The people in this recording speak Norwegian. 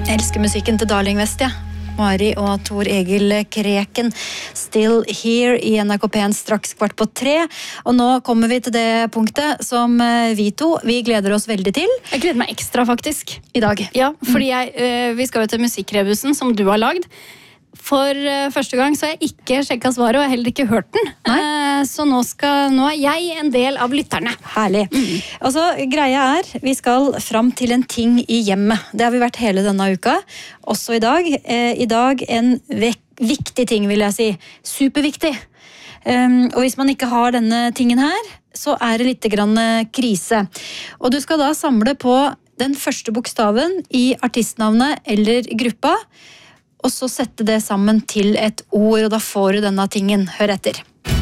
Jeg elsker musikken til Darling West, ja. Mari og Tor Egil Kreken, Still Here i NRK P1 straks 2:15. Og nå kommer vi til det punktet som vi gleder oss veldig til. Jeg gleder meg ekstra faktisk. I dag. Ja, fordi vi skal jo til musikkrebusen som du har lagd. For første gang så har jeg ikke sjekket svaret, og jeg har heller ikke hørt den. Så nå er jeg en del av lytterne. Herlig. Altså, greia vi skal fram til en ting i hjemmet. Det har vi vært hele denne uka. Også i dag. I dag en viktig ting, vil jeg si. Superviktig. Og hvis man ikke har denne tingen her, så det litt grann krise. Og du skal da samle på den første bokstaven i artistnavnet eller gruppa, og så sette det sammen til et ord, og da får du denne tingen. Hør etter.